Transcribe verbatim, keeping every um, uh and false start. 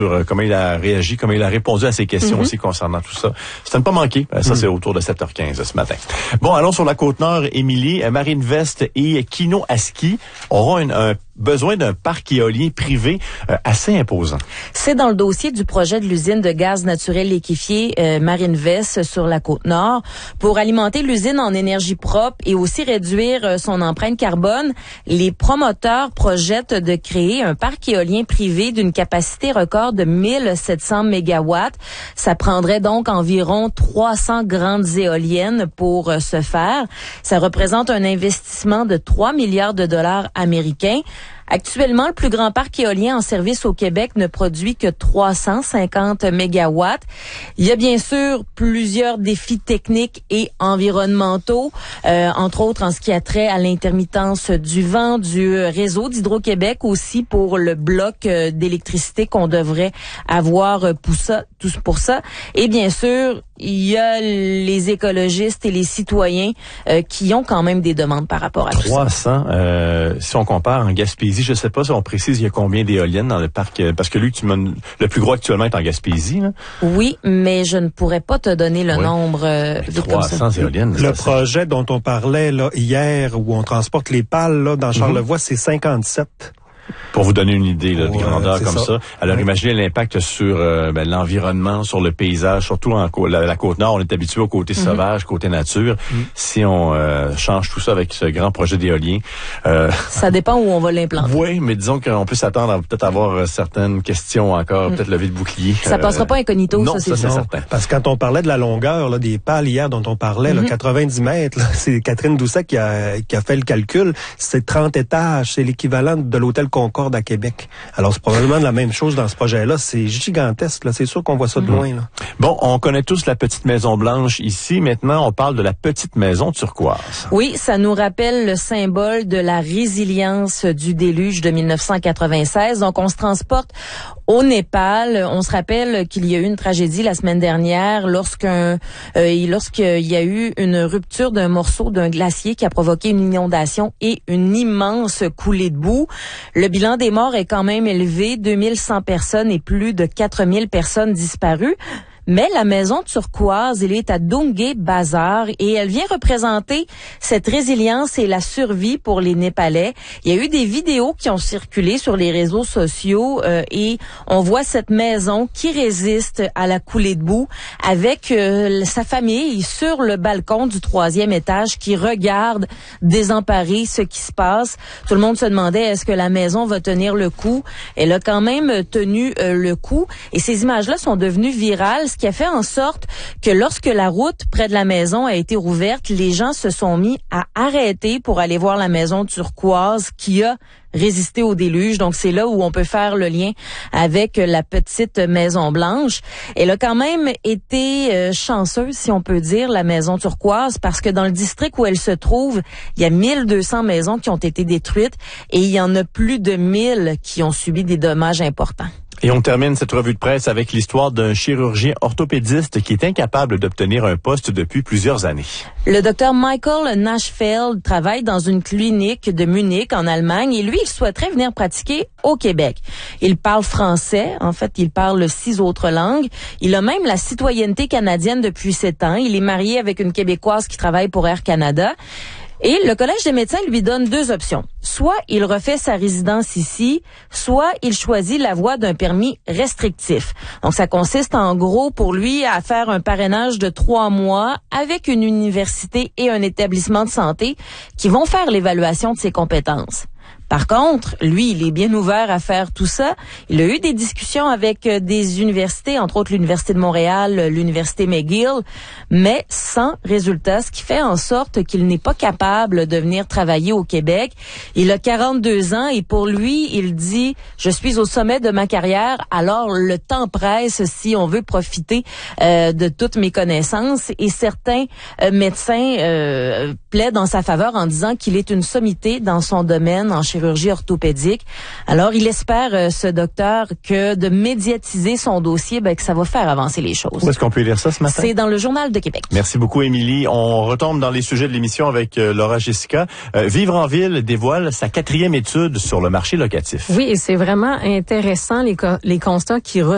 sur comment il a réagi, comment il a répondu à ces questions mm-hmm. aussi concernant tout ça. Ça ne pas manquer. Ça, mm-hmm. c'est autour de sept heures quinze ce matin. Bon, allons sur la Côte-Nord, Émilie. Marine Vest et Kino Aski auront une, un besoin d'un parc éolien privé euh, assez imposant. C'est dans le dossier du projet de l'usine de gaz naturel liquéfié euh, Marine Vest sur la Côte-Nord. Pour alimenter l'usine en énergie propre et aussi réduire euh, son empreinte carbone, les promoteurs projettent de créer un parc éolien privé d'une capacité record de mille sept cents mégawatts. Ça prendrait donc environ trois cents grandes éoliennes pour euh, ce faire. Ça représente un investissement de trois milliards de dollars américains. Actuellement, le plus grand parc éolien en service au Québec ne produit que trois cent cinquante mégawatts. Il y a bien sûr plusieurs défis techniques et environnementaux, euh, entre autres en ce qui a trait à l'intermittence du vent, du réseau d'Hydro-Québec, aussi pour le bloc euh, d'électricité qu'on devrait avoir pour ça, tout pour ça. Et bien sûr, il y a les écologistes et les citoyens euh, qui ont quand même des demandes par rapport à tout ça. trois cents, euh, si on compare en Gaspésie, je sais pas si on précise il y a combien d'éoliennes dans le parc, parce que lui, tu m'as, le plus gros actuellement est en Gaspésie. Là. Oui, mais je ne pourrais pas te donner le oui. nombre euh, de trois cents éoliennes. Le projet dont on parlait là hier, où on transporte les pales là, dans Charlevoix, mm-hmm. c'est cinquante-sept. Pour vous donner une idée là, de ouais, grandeur comme ça. ça. Alors, ouais. imaginez l'impact sur euh, ben, l'environnement, sur le paysage, surtout en la, la Côte-Nord. On est habitué au côté mm-hmm. sauvage, côté nature. Mm-hmm. Si on euh, change tout ça avec ce grand projet d'éolien... Euh, ça dépend où on va l'implanter. Oui, mais disons qu'on peut s'attendre à peut-être avoir euh, certaines questions encore, mm-hmm. peut-être lever le bouclier. Ça euh, passera pas incognito, non, ça, c'est, ça, c'est certain. Parce que quand on parlait de la longueur là, des pales hier dont on parlait, mm-hmm. là, quatre-vingt-dix mètres, là, c'est Catherine Doucet qui a, qui a fait le calcul. C'est trente étages, c'est l'équivalent de l'hôtel Concorde à Québec. Alors, c'est probablement la même chose dans ce projet-là. C'est gigantesque, là. C'est sûr qu'on voit ça de mmh. loin, là. Bon, on connaît tous la petite Maison Blanche ici. Maintenant, on parle de la petite Maison Turquoise. Oui, ça nous rappelle le symbole de la résilience du déluge de mille neuf cent quatre-vingt-seize. Donc, on se transporte au Népal. On se rappelle qu'il y a eu une tragédie la semaine dernière lorsqu'un, euh, lorsqu'il y a eu une rupture d'un morceau d'un glacier qui a provoqué une inondation et une immense coulée de boue. Le bilan des morts est quand même élevé, deux mille cent personnes et plus de quatre mille personnes disparues. Mais la Maison Turquoise, elle est à Dungé Bazar et elle vient représenter cette résilience et la survie pour les Népalais. Il y a eu des vidéos qui ont circulé sur les réseaux sociaux euh, et on voit cette maison qui résiste à la coulée de boue avec euh, sa famille sur le balcon du troisième étage qui regarde désemparée ce qui se passe. Tout le monde se demandait est-ce que la maison va tenir le coup. Elle a quand même tenu euh, le coup et ces images-là sont devenues virales. Ce qui a fait en sorte que lorsque la route près de la maison a été rouverte, les gens se sont mis à arrêter pour aller voir la Maison Turquoise qui a résisté au déluge. Donc, c'est là où on peut faire le lien avec la petite Maison Blanche. Elle a quand même été euh, chanceuse, si on peut dire, la Maison Turquoise, parce que dans le district où elle se trouve, il y a mille deux cents maisons qui ont été détruites et il y en a plus de mille qui ont subi des dommages importants. Et on termine cette revue de presse avec l'histoire d'un chirurgien orthopédiste qui est incapable d'obtenir un poste depuis plusieurs années. Le docteur Michael Nashfeld travaille dans une clinique de Munich, en Allemagne, et lui, il souhaiterait venir pratiquer au Québec. Il parle français, en fait, il parle six autres langues. Il a même la citoyenneté canadienne depuis sept ans. Il est marié avec une Québécoise qui travaille pour Air Canada. Et le Collège des médecins lui donne deux options. Soit il refait sa résidence ici, soit il choisit la voie d'un permis restrictif. Donc, ça consiste en gros pour lui à faire un parrainage de trois mois avec une université et un établissement de santé qui vont faire l'évaluation de ses compétences. Par contre, lui, il est bien ouvert à faire tout ça. Il a eu des discussions avec des universités, entre autres l'Université de Montréal, l'Université McGill, mais sans résultat, ce qui fait en sorte qu'il n'est pas capable de venir travailler au Québec. Il a quarante-deux ans et pour lui, il dit « Je suis au sommet de ma carrière, alors le temps presse si on veut profiter euh, de toutes mes connaissances. » Et certains euh, médecins euh, plaident en sa faveur en disant qu'il est une sommité dans son domaine en chirurgie orthopédique. Alors, il espère, euh, ce docteur, que de médiatiser son dossier, ben, que ça va faire avancer les choses. Où est-ce qu'on peut lire ça ce matin? C'est dans le Journal de Québec. Merci beaucoup, Émilie. On retombe dans les sujets de l'émission avec euh, Laura Jessica. Euh, Vivre en ville dévoile sa quatrième étude sur le marché locatif. Oui, et c'est vraiment intéressant les, co- les constats qui